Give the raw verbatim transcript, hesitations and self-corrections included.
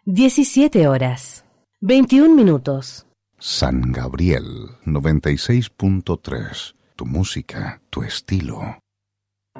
diecisiete horas, veintiún minutos. San Gabriel noventa y seis punto tres. Tu música, tu estilo.